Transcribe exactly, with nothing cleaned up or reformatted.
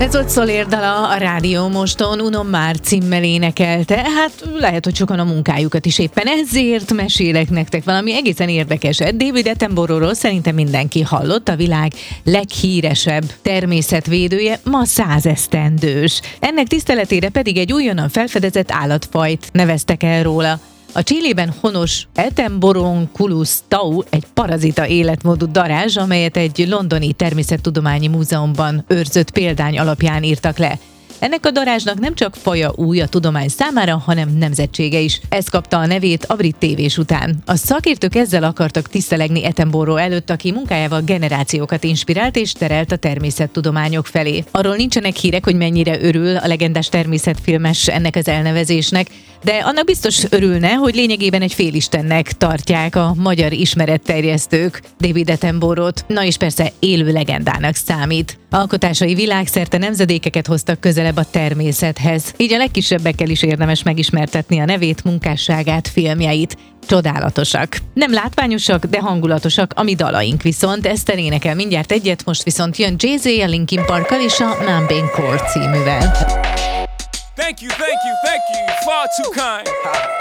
Ez ott Soler dala a Rádió Moston Uno Már címmel énekelte, hát lehet, hogy sokan a munkájukat is éppen ezért mesélek nektek valami egészen érdekeset. David Attenborough-ról szerintem mindenki hallott, a világ leghíresebb természetvédője, ma százesztendős. Ennek tiszteletére pedig egy újonnan felfedezett állatfajt neveztek el róla. A Chilében honos Ettemboronculus tau egy parazita életmódú darázs, amelyet egy londoni természettudományi múzeumban őrzött példány alapján írtak le. Ennek a darázsnak nem csak faja új a tudomány számára, hanem nemzetsége is. Ez kapta a nevét a brit tévés után. A szakértők ezzel akartak tisztelegni Attenborough előtt, aki munkájával generációkat inspirált és terelt a természettudományok felé. Arról nincsenek hírek, hogy mennyire örül a legendás természetfilmes ennek az elnevezésnek, de annak biztos örülne, hogy lényegében egy félistennek tartják a magyar ismeretterjesztők David Attenborough-t. Na és persze élő legendának számít. Alkotásai világszerte nemzedékeket hoztak közelebb a természethez. Így a legkisebbekkel is érdemes megismertetni a nevét, munkásságát, filmjeit. Csodálatosak. Nem látványosak, de hangulatosak a mi dalaink viszont. Ezt énekel mindjárt egyet, most viszont jön Jay-Z a Linkin Parkkal és a Mambane Court cíművel. Thank you, thank you, thank you, far too kind.